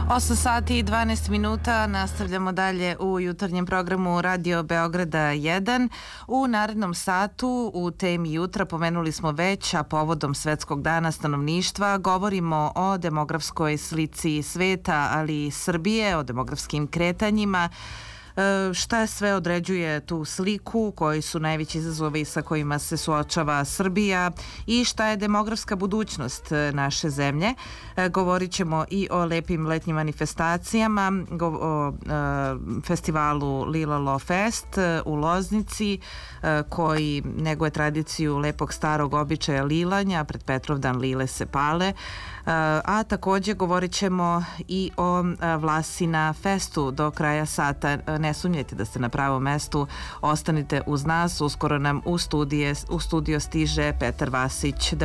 8 sati i 12 minuta, nastavljamo dalje u jutarnjem programu Radio Beograda 1. U narednom satu u temi jutra pomenuli smo već, a povodom Svetskog dana stanovništva govorimo o demografskoj slici sveta, ali i Srbije, o demografskim kretanjima. Šta sve određuje tu sliku, koji su najveći izazovi sa kojima se suočava Srbija i šta je demografska budućnost naše zemlje. Govorit ćemo i o lepim letnjim manifestacijama, o festivalu Lilalo Fest u Loznici, koji neguje tradiciju lepog starog običaja lilanja, pred Petrovdan lile se pale, a takođe govorit ćemo i o Vlasina festu do kraja sata. Ne sumnjajte da ste na pravom mestu, ostanite uz nas, uskoro nam u studio stiže Petar Vasić da